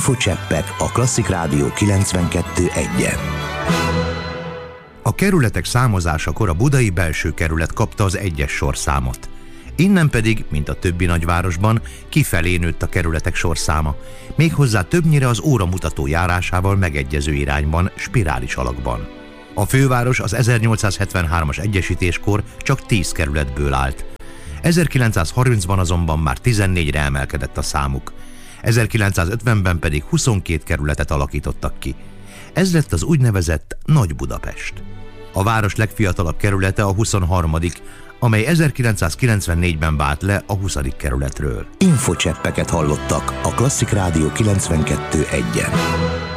Infocseppek a Klasszik Rádió 92.1-en. A kerületek számozásakor a budai belső kerület kapta az 1-es sorszámot. Innen pedig, mint a többi nagyvárosban, kifelé nőtt a kerületek sorszáma, méghozzá többnyire az óramutató járásával megegyező irányban, spirális alakban. A főváros az 1873-as egyesítéskor csak 10 kerületből állt. 1930-ban azonban már 14-re emelkedett a számuk. 1950-ben pedig 22 kerületet alakítottak ki. Ez lett az úgynevezett Nagy Budapest. A város legfiatalabb kerülete a 23., amely 1994-ben vált le a 20. kerületről. Infocseppeket hallottak a Klasszik Rádió 92.1-en.